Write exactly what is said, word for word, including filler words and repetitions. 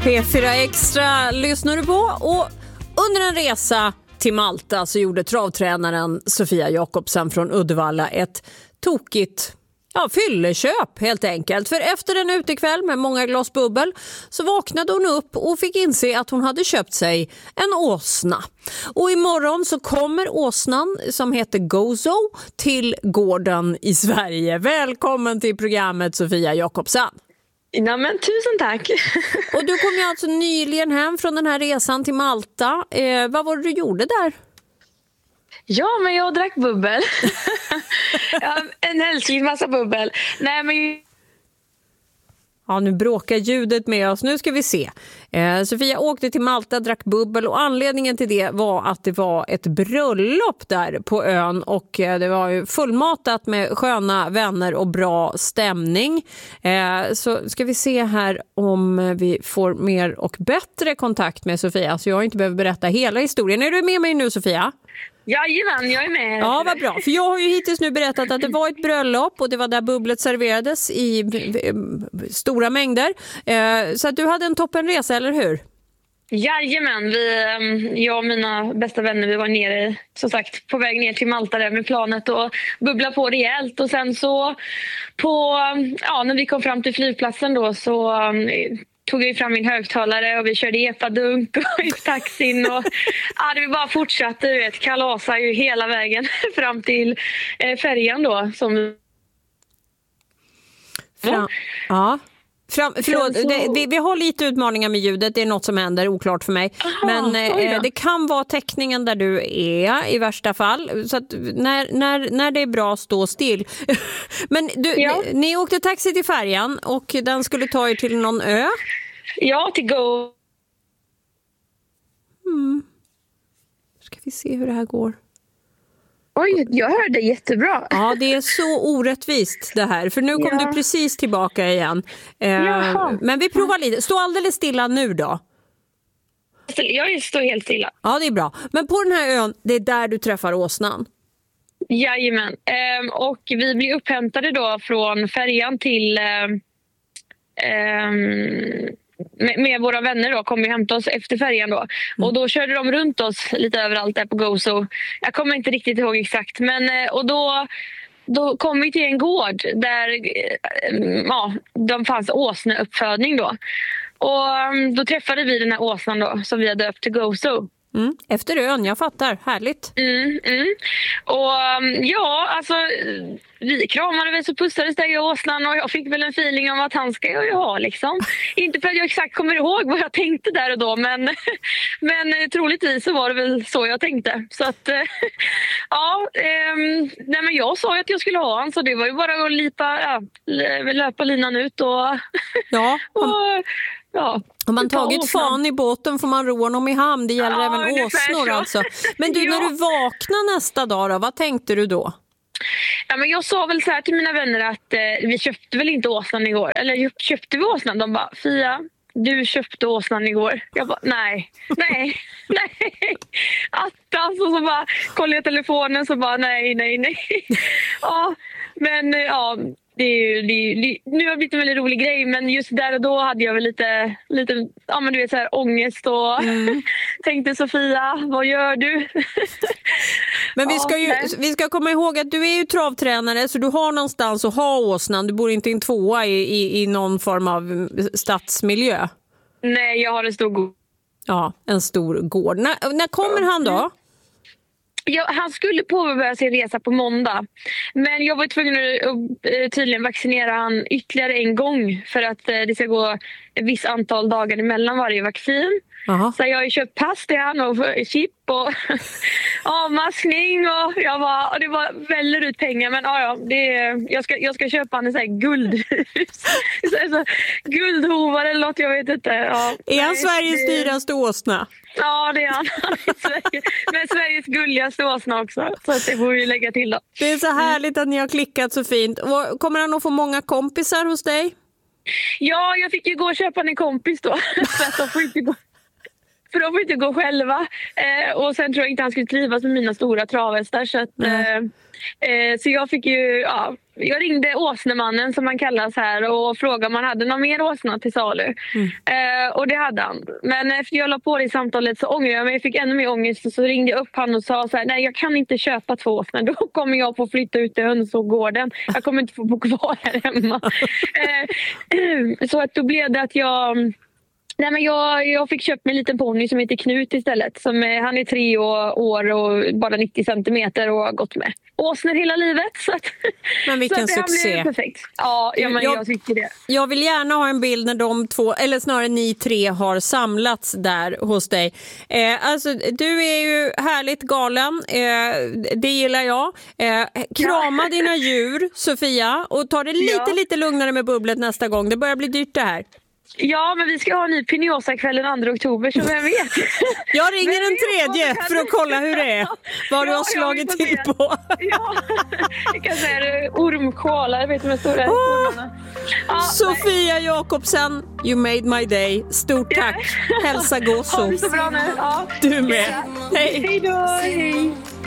P fyra Extra lyssnar du på, och under en resa till Malta så gjorde travtränaren Sofia Jakobsen från Uddevalla ett tokigt ja, fylleköp helt enkelt. För efter en utekväll med många glas bubbel så vaknade hon upp och fick inse att hon hade köpt sig en åsna. Och imorgon så kommer åsnan som heter Gozo till gården i Sverige. Välkommen till programmet Sofia Jakobsen. Ja, men tusen tack. Och du kom ju alltså nyligen hem från den här resan till Malta. Eh, vad var det du gjorde där? Ja, men jag drack bubbel. Ja, en älskling massa bubbel. Nej, men... Ja, nu bråkar ljudet med oss. Nu ska vi se. Eh, Sofia åkte till Malta, drack bubbel, och anledningen till det var att det var ett bröllop där på ön, och eh, det var ju fullmatat med sköna vänner och bra stämning. Eh, så ska vi se här om vi får mer och bättre kontakt med Sofia, så jag inte behöver berätta hela historien. Är du med mig nu, Sofia? Jajamän, jag är med. Ja, vad bra. För jag har ju hittills nu berättat att det var ett bröllop och det var där bubblet serverades i stora mängder. Så att du hade en toppenresa, eller hur? Jajamän, vi, jag och mina bästa vänner, vi var nere, som sagt, på väg ner till Malta där med planet och bubbla på rejält. Och sen så på, ja, när vi kom fram till flygplatsen då så tog jag fram min högtalare och vi körde epadunk och i taxin och ja, det bara fortsatte, du vet, kalasa ju hela vägen fram till eh, färjan då som Fram, ja. Fram, förlåt, så... det, vi, vi har lite utmaningar med ljudet, det är något som händer, oklart för mig. Aha, men eh, det kan vara täckningen där du är i värsta fall. Så att när, när, när det är bra, stå still. Men du, ja. ni, ni åkte taxi till färjan och den skulle ta er till någon ö? Ja, till Go. Mm. Ska vi se hur det här går. Oj, jag hörde jättebra. Ja, det är så orättvist det här. För nu kom ja. du precis tillbaka igen. Eh, men vi provar lite. Stå alldeles stilla nu då. Jag står helt stilla. Ja, det är bra. Men på den här ön, det är där du träffar åsnan. Jajamän. Ehm, och vi blir upphämtade då från färjan till... Ehm, med, med våra vänner då, kom vi hämta oss efter färjan då. Mm. Och då körde de runt oss lite överallt där på Gozo. Jag kommer inte riktigt ihåg exakt. Men, och då, då kom vi till en gård där ja, de fanns åsneuppfödning då. Och då träffade vi den här åsnan då, som vi hade döpt till Gozo. Mm, efter ön, jag fattar. Härligt. Mm, mm. Och ja, alltså vi kramade väl så pussades där jag och åsnan och jag fick väl en feeling om att han ska jag ju ha liksom. Inte för att jag exakt kommer ihåg vad jag tänkte där och då, men, men troligtvis så var det väl så jag tänkte. Så att ja, eh, nej men jag sa ju att jag skulle ha han, så det var ju bara att lipa, ja, löpa linan ut och ja. och ja. Om man tagit fan i båten får man ro honom i hamn. Det gäller ja, även åsnor alltså. Men du, ja. när du vaknade nästa dag då, vad tänkte du då? Ja, men jag sa väl så här till mina vänner att eh, vi köpte väl inte åsnan igår. Eller köpte vi åsnan? De bara, Fia, du köpte åsnan igår. Jag bara, nej, nej, nej. Attas, och så bara kollade jag telefonen så bara, nej, nej, nej. Ja, men ja... Det är ju, det är, det, nu har det blivit en väldigt rolig grej, men just där och då hade jag väl lite, lite ja, men du vet, så här, ångest och mm. tänkte, Sofia, vad gör du? Men vi ska, ju, vi ska komma ihåg att du är ju travtränare, så du har någonstans att ha åsnan. Du bor inte i en tvåa i, i, i någon form av stadsmiljö. Nej, jag har en stor gård. Ja, en stor gård. När, när kommer han då? Ja, han skulle påbörja sin resa på måndag. Men jag var tvungen att tydligen vaccinera han ytterligare en gång för att det ska gå ett visst antal dagar emellan varje vaccin. Aha. Så jag har ju köpt pass till han och chip och avmaskning och jag var, och det var väldigt ut pengar, men ja, ja det, jag, ska, jag ska köpa han en sån här guld så, så, guldhovar eller något, jag vet inte. Ja, är han Sveriges det... dyraste åsna? Ja, det är han. Men Sveriges gulligaste åsna också, så att det får vi lägga till då. Det är så härligt att ni har klickat så fint. Och kommer han att få många kompisar hos dig? Ja, jag fick ju gå och köpa en kompis då. Så att de får inte gå. för de får inte gå själva. Eh, och sen tror jag inte han skulle trivas med mina stora travhästar. Så, att, eh, eh, så jag fick ju, ja, jag ringde åsnemannen som man kallas här och frågade om han hade någon mer åsna till salu. Mm. Eh, och det hade han. Men efter jag la på det i samtalet så ångrade jag mig. Jag fick ännu mer ångest och så ringde jag upp han och sa så här: nej, jag kan inte köpa två åsnor. Då kommer jag få flytta ut till hönsgården. Jag kommer inte få bo kvar här hemma. eh, så att då blev det att jag... Nej, men jag, jag fick köpa mig en liten ponny som heter Knut istället. Som, eh, han är tre år och bara nittio centimeter och har gått med åsnor hela livet. Så att, men vilken så att det succé. Blev perfekt. Ja, ja men jag, jag tycker det. Jag vill gärna ha en bild när de två, eller snarare ni tre, har samlats där hos dig. Eh, alltså, du är ju härligt galen. Eh, det gillar jag. Eh, krama ja. dina djur, Sofia. Och ta det lite, ja. lite lugnare med bubblet nästa gång. Det börjar bli dyrt det här. Ja, men vi ska ha en ny Piniosa-kväll den andra oktober, så vem vet. Jag ringer den tredje för att kolla hur det är. Vad ja, du har slagit till det. på. Ja, jag kan säga ormkoala, jag vet de är stora oh. ormarna. Ja, Sofia nej. Jakobsen, you made my day. Stort tack. Hälsa Gosso. Ha det så bra nu. Ja. Du med. Ja. Hej. Hej då. Hej.